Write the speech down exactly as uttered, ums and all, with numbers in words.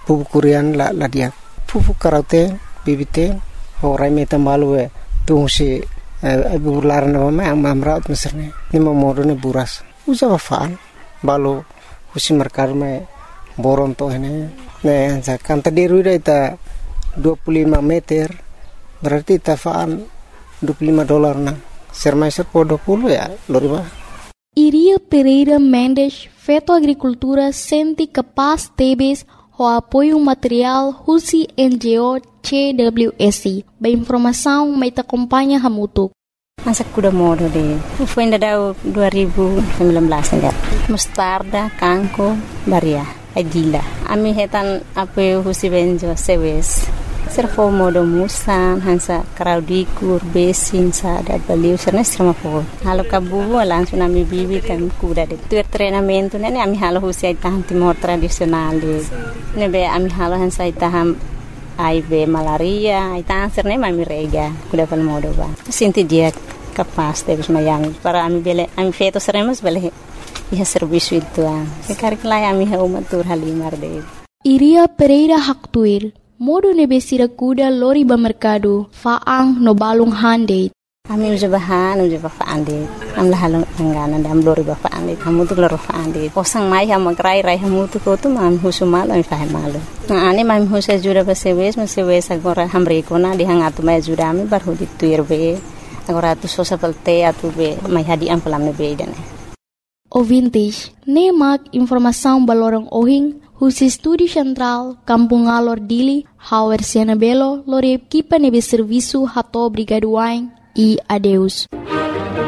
pupu kurian la la dia pupu karaute bibite horai meta malwe tungsi ibu larna mama ang mamraut meserne ni mamodo ne buras usa faan balo husi merkar me boron to ini ne kan tadi ruida ita dua puluh lima meter berarti ita faan dua puluh lima dolar na sermai serpo dua puluh ya loriba. Iria Pereira Mendes, Feto Agricultura, sente capaz tebes o apoio material Husi N G O C W S. Ba informação mai te acompanha hamutuk. Masa kuda modo de. Foi ainda dua ribu sembilan belas ya. Mustarda, kanko, baria, agila. Ami hetan apoio Husi N G O sewes. Serfo modo musan hansa kraudikur besin sa da baliu serna strama fo halo kabubu langsung ami bibi kan kuda de tu treinamento ne ami halo husi taham timor tradisional de ne be ami halo hansa taham ai be malaria ai taham serna ami rega kuda pal modo ba sinti dia capaz de mayang para ami bele ami feto seremos bele ia serviço itu ah sekar klai ami ha umatur halimar de. Iria Pereira Haktuir modo nebesira kuda lori ba merkado faang no balung hande. Ami uja bahan uja ba faande. Am la halong ngana dam lori ba faande. Kamu tu lori faande. Posang mai ha magrai rai hamu tu ko tu mam husumal ami fahe malu. Na ani mam husa jura ba sewes ma sewes agora hamre ko na di hangatu mai jura ami bar hudi tuir be. Agora tu sosa pelte atu be mai hadi am pelam be dane. O vintage ne mak informação balorong ohing Husi Studi Central, Kampung Alor Dili, Hauer Siena Belo, Lore Kipa Nebe Serviço Hato Brigaduain e adeus.